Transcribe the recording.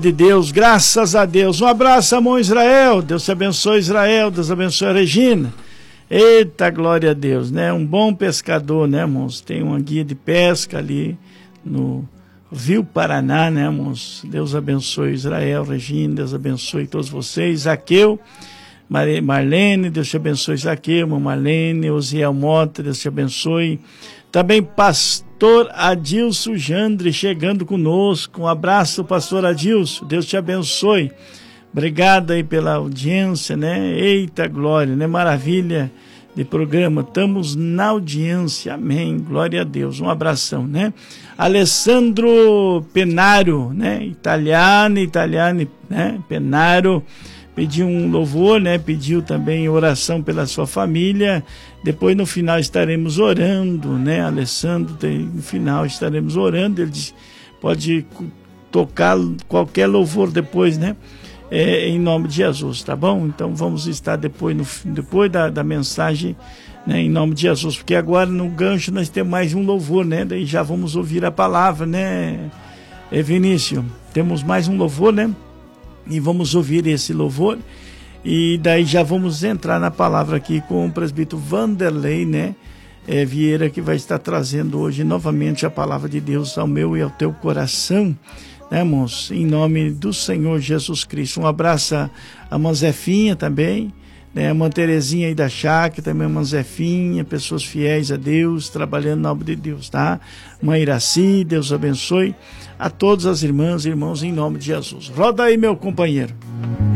De Deus, graças a Deus. Um abraço, irmão Israel. Deus te abençoe, Israel. Deus abençoe a Regina. Eita, glória a Deus, né? Um bom pescador, né, irmãos? Tem uma guia de pesca ali no Rio Paraná, né, irmãos? Deus abençoe Israel, Regina. Deus abençoe todos vocês. Zaqueu, Marlene, Deus te abençoe, Zaqueu, irmão Marlene, Osiel Mota, Deus te abençoe. Também pastor Adilson Jandre chegando conosco. Um abraço, pastor Adilson. Deus te abençoe. Obrigado aí pela audiência, né? Eita glória, né? Maravilha de programa. Estamos na audiência. Amém. Glória a Deus. Um abração, né? Alessandro Penaro, né? Italiano, né? Penaro. Pediu um louvor, né? Pediu também oração pela sua família. Depois no final estaremos orando, né? Alessandro, no final estaremos orando. Ele diz, pode tocar qualquer louvor depois, né? Em nome de Jesus, tá bom? Então vamos estar depois da mensagem, né? Em nome de Jesus, porque agora no gancho nós temos mais um louvor, né? Daí já vamos ouvir a palavra, né? Vinícius, temos mais um louvor, né? E vamos ouvir esse louvor e daí já vamos entrar na palavra aqui com o presbítero Vanderlei, né? Vieira, que vai estar trazendo hoje novamente a palavra de Deus ao meu e ao teu coração, né, irmãos? Em nome do Senhor Jesus Cristo. Um abraço a irmã Zefinha também, né? A irmã Terezinha aí da Chácara, também a irmã Zefinha, pessoas fiéis a Deus, trabalhando na obra de Deus, tá? Mãe Iraci, Deus abençoe a todas as irmãs e irmãos em nome de Jesus. Roda aí, meu companheiro.